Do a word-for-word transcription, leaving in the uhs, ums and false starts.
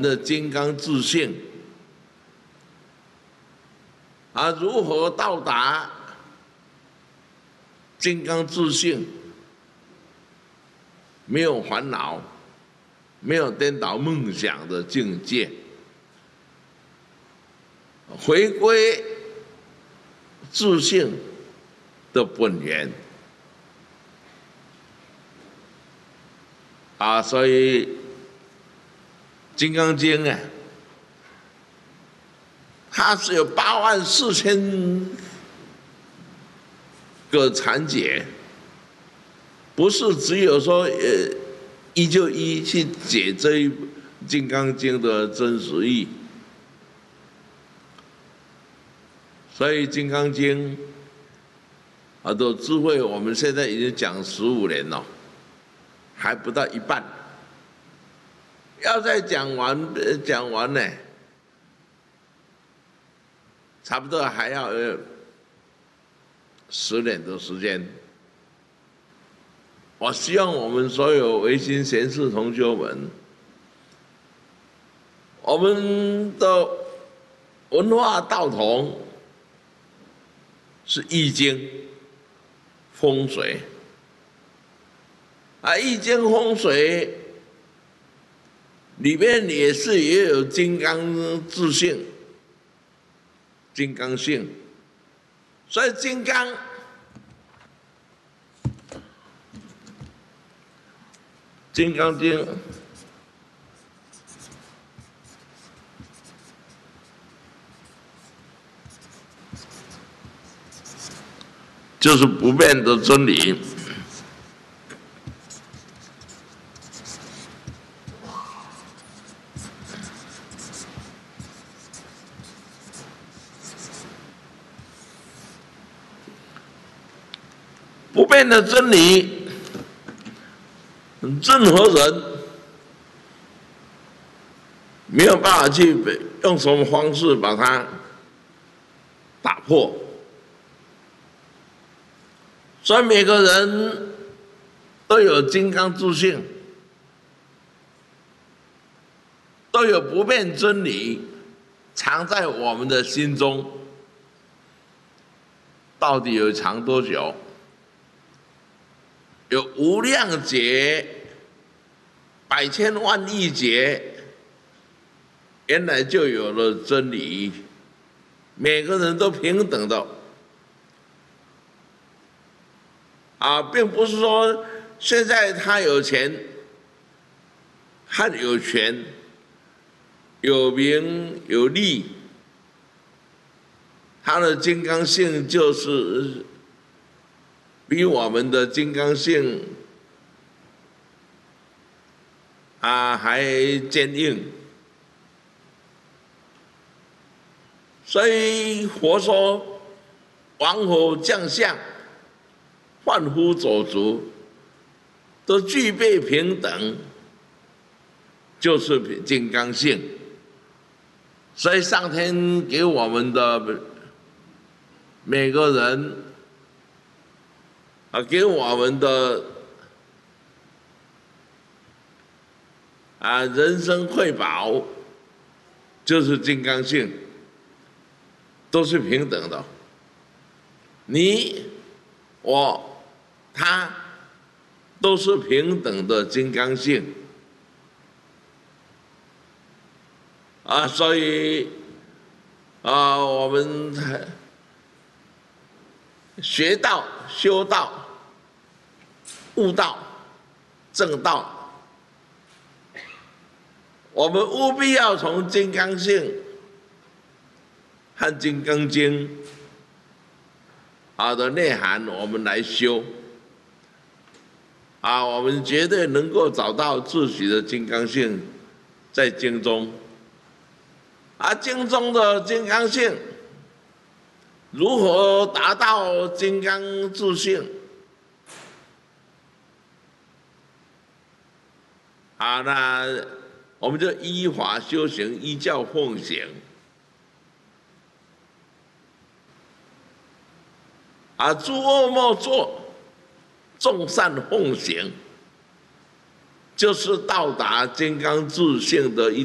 的金刚自性啊，如何到达金刚自性？没有烦恼，没有颠倒梦想的境界，回归自性的本源啊，所以《金刚经》啊，它是有八万四千个阐解。不是只有说呃一就一去解这一《金刚经》的真实意，所以《金刚经》啊的智慧，我们现在已经讲十五年了，还不到一半，要再讲完呃讲完呢，差不多还要呃十年的时间。我希望我们所有维新贤士同学们，我们的文化道统是易经、风水啊，易经风水里面也是也有金刚自性、金刚性，所以金刚。《金刚经》就是不变的真理，不变的真理。任何人没有办法去用什么方式把它打破，所以每个人都有金刚自性，都有不变真理藏在我们的心中。到底有藏多久？有无量劫、百千万亿劫，原来就有了真理，每个人都平等的啊，并不是说现在他有钱和有权、有名有利，他的金刚性就是比我们的金刚性啊还坚硬，所以佛说王侯将相、贩夫走卒都具备平等，就是金刚性。所以上天给我们的每个人啊，给我们的啊人生瑰宝就是金刚性，都是平等的。你、我、他都是平等的金刚性啊，所以啊，我们学道、修道。悟道、正道，我们务必要从金刚性和金刚经啊的内涵，我们来修啊，我们绝对能够找到自己的金刚性在经中，而经中的金刚性如何达到金刚自性？啊，那我们就依法修行，依教奉行。啊，诸恶莫作，众善奉行，就是到达金刚自性的一